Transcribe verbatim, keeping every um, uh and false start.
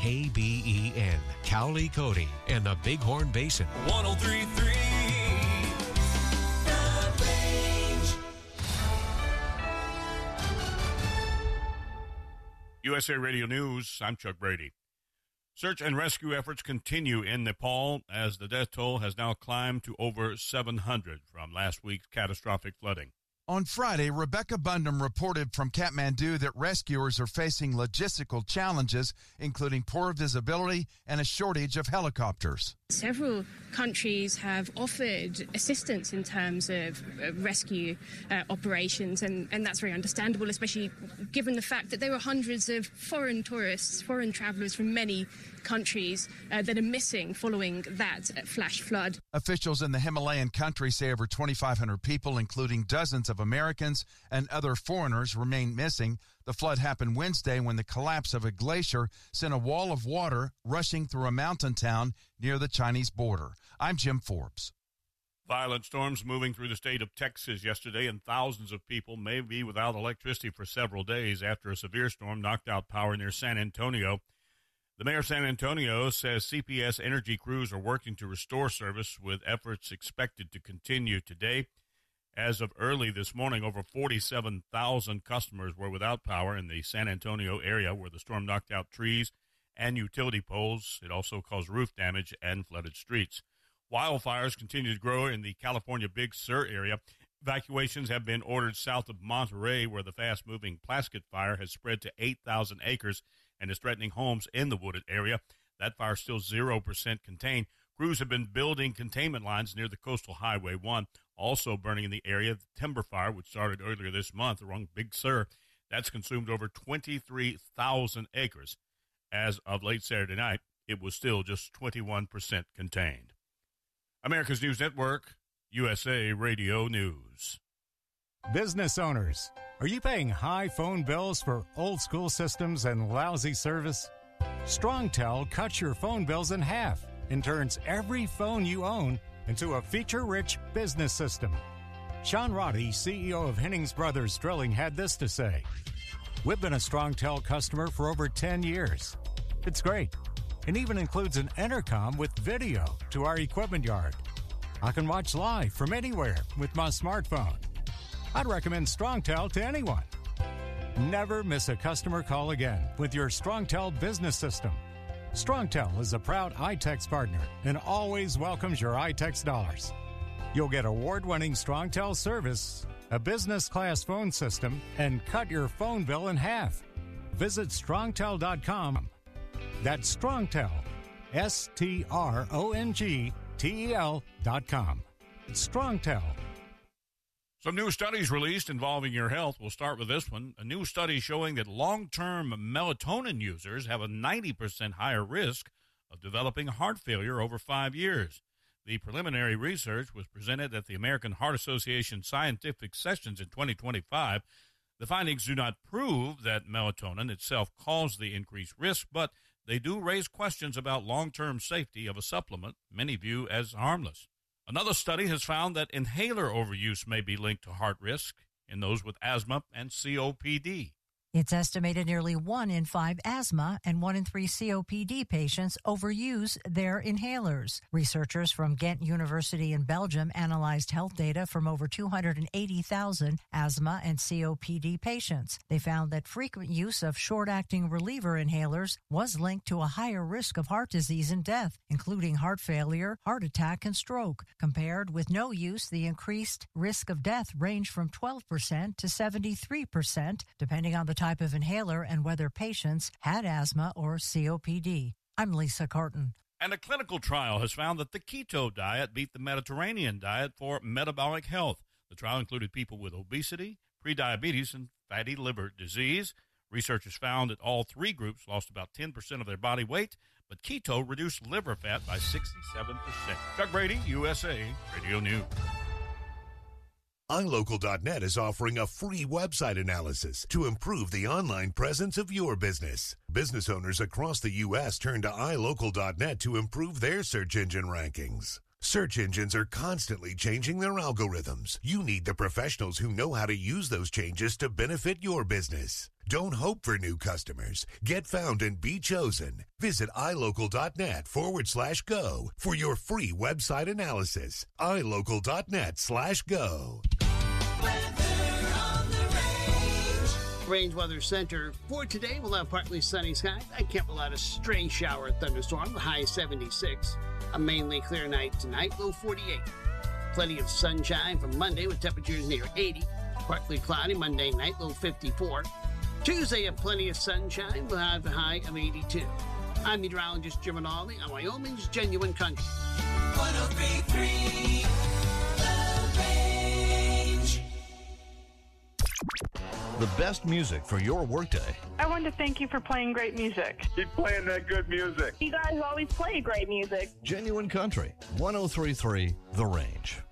K B E N, Cowley, Cody, and the Bighorn Basin. one oh three point three The Range. U S A Radio News, I'm Chuck Brady. Search and rescue efforts continue in Nepal as the death toll has now climbed to over seven hundred from last week's catastrophic flooding. On Friday, Rebecca Bundum reported from Kathmandu that rescuers are facing logistical challenges, including poor visibility and a shortage of helicopters. Several countries have offered assistance in terms of uh, rescue uh, operations, and, and that's very understandable, especially given the fact that there were hundreds of foreign tourists, foreign travellers from many countries uh, that are missing following that uh, flash flood. Officials in the Himalayan country say over twenty-five hundred people, including dozens of Americans and other foreigners, remain missing. The flood happened Wednesday when the collapse of a glacier sent a wall of water rushing through a mountain town near the Chinese border. I'm Jim Forbes. Violent storms moving through the state of Texas yesterday, and thousands of people may be without electricity for several days after a severe storm knocked out power near San Antonio. The mayor of San Antonio says C P S energy crews are working to restore service, with efforts expected to continue today. As of early this morning, over forty-seven thousand customers were without power in the San Antonio area where the storm knocked out trees and utility poles. It also caused roof damage and flooded streets. Wildfires continue to grow in the California Big Sur area. Evacuations have been ordered south of Monterey, where the fast-moving Plaskett fire has spread to eight thousand acres and is threatening homes in the wooded area. That fire is still zero percent contained. Crews have been building containment lines near the Coastal Highway one. Also burning in the area, the timber fire, which started earlier this month along Big Sur, that's consumed over twenty-three thousand acres. As of late Saturday night, it was still just twenty-one percent contained. America's News Network, U S A Radio News. Business owners, are you paying high phone bills for old-school systems and lousy service? StrongTel cuts your phone bills in half and turns every phone you own into a feature-rich business system. Sean Roddy, C E O of Hennings Brothers Drilling, had this to say: "We've been a StrongTel customer for over ten years. It's great. It even includes an intercom with video to our equipment yard. I can watch live from anywhere with my smartphone. I'd recommend StrongTel to anyone. Never miss a customer call again with your StrongTel business system. StrongTel is a proud iTex partner and always welcomes your iTex dollars. You'll get award-winning StrongTel service, a business-class phone system, and cut your phone bill in half. Visit strongtel dot com. That's StrongTel, S T R O N G T E L dot com. It's StrongTel. Some new studies released involving your health. We'll start with this one. A new study showing that long-term melatonin users have a ninety percent higher risk of developing heart failure over five years. The preliminary research was presented at the American Heart Association Scientific Sessions in twenty twenty-five. The findings do not prove that melatonin itself caused the increased risk, but they do raise questions about long-term safety of a supplement many view as harmless. Another study has found that inhaler overuse may be linked to heart risk in those with asthma and C O P D. It's estimated nearly one in five asthma and one in three C O P D patients overuse their inhalers. Researchers from Ghent University in Belgium analyzed health data from over two hundred eighty thousand asthma and C O P D patients. They found that frequent use of short-acting reliever inhalers was linked to a higher risk of heart disease and death, including heart failure, heart attack, and stroke. Compared with no use, the increased risk of death ranged from twelve percent to seventy-three percent, depending on the type of inhaler and whether patients had asthma or C O P D. I'm Lisa Carton. And a clinical trial has found that the keto diet beat the Mediterranean diet for metabolic health. The trial included people with obesity, prediabetes, and fatty liver disease. Researchers found that all three groups lost about ten percent of their body weight, but keto reduced liver fat by sixty-seven percent. Chuck Brady, U S A Radio News. i local dot net is offering a free website analysis to improve the online presence of your business. Business owners across the U S turn to i local dot net to improve their search engine rankings. Search engines are constantly changing their algorithms. You need the professionals who know how to use those changes to benefit your business. Don't hope for new customers. Get found and be chosen. Visit ilocal.net forward slash go for your free website analysis. ilocal.net slash go. Range Weather Center for today, we'll have partly sunny skies. I can't rule out a stray shower thunderstorm, the high seventy-six. A mainly clear night tonight, low forty-eight. Plenty of sunshine for Monday with temperatures near eighty. Partly cloudy Monday night, low fifty-four. Tuesday, have plenty of sunshine. We'll have a high of eighty-two. I'm meteorologist Jim Rinaldi on Wyoming's Genuine Country. one oh three point three The Range. The best music for your workday. I wanted to thank you for playing great music. Keep playing that good music. You guys always play great music. Genuine Country, one oh three point three The Range.